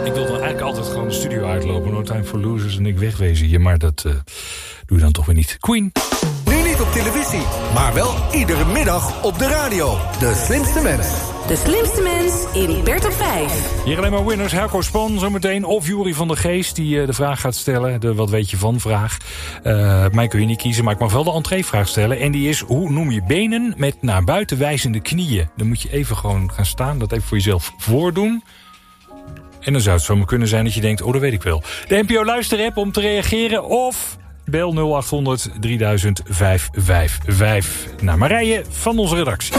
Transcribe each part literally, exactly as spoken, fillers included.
Ik wil dan eigenlijk altijd gewoon de studio uitlopen. No Time for Losers en ik wegwezen hier. Maar dat uh, doe je dan toch weer niet. Queen. Nu niet op televisie, maar wel iedere middag op de radio. De slimste mens. De slimste mens in Bert op vijf. Hier alleen maar winners. Helco Span zometeen. Of Jury van der Geest die uh, de vraag gaat stellen. De wat weet je van vraag. Uh, mij kun je niet kiezen, maar ik mag wel de entreevraag stellen. En die is, hoe noem je benen met naar buiten wijzende knieën? Dan moet je even gewoon gaan staan. Dat even voor jezelf voordoen. En dan zou het zomaar kunnen zijn dat je denkt, oh, dat weet ik wel. De N P O Luister-app om te reageren of bel nul acht honderd drieduizend vijfhonderdvijfenvijftig naar Marije van onze redactie.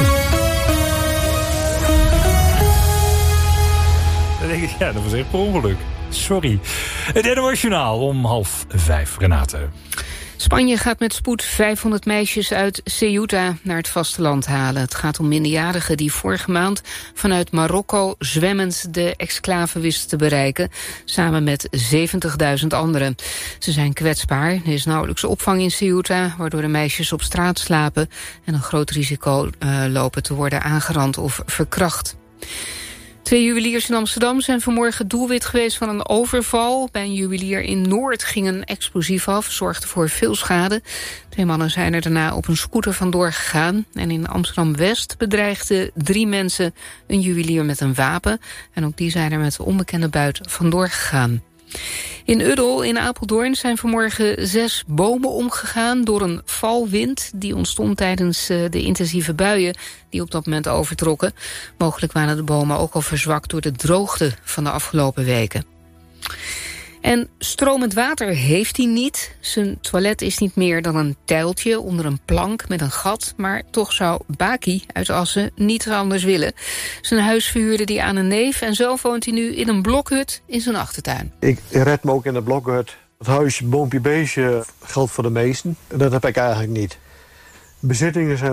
Dan denk ik, ja, dat was echt per ongeluk. Sorry. Het N O S Journaal om half vijf. Renate. Spanje gaat met spoed vijfhonderd meisjes uit Ceuta naar het vasteland halen. Het gaat om minderjarigen die vorige maand vanuit Marokko zwemmend de exclave wisten te bereiken, samen met zeventigduizend anderen. Ze zijn kwetsbaar. Er is nauwelijks opvang in Ceuta, waardoor de meisjes op straat slapen en een groot risico uh, lopen te worden aangerand of verkracht. Twee juweliers in Amsterdam zijn vanmorgen doelwit geweest van een overval. Bij een juwelier in Noord ging een explosief af, zorgde voor veel schade. Twee mannen zijn er daarna op een scooter vandoor gegaan. En in Amsterdam-West bedreigden drie mensen een juwelier met een wapen. En ook die zijn er met onbekende buit vandoor gegaan. In Uddel in Apeldoorn zijn vanmorgen zes bomen omgegaan door een valwind. Die ontstond tijdens de intensieve buien die op dat moment overtrokken. Mogelijk waren de bomen ook al verzwakt door de droogte van de afgelopen weken. En stromend water heeft hij niet. Zijn toilet is niet meer dan een tijltje onder een plank met een gat. Maar toch zou Baki uit Assen niet anders willen. Zijn huis verhuurde hij aan een neef en zelf woont hij nu in een blokhut in zijn achtertuin. Ik red me ook in de blokhut. Het huis, boompje, beestje geldt voor de meesten. Dat heb ik eigenlijk niet. Bezittingen zijn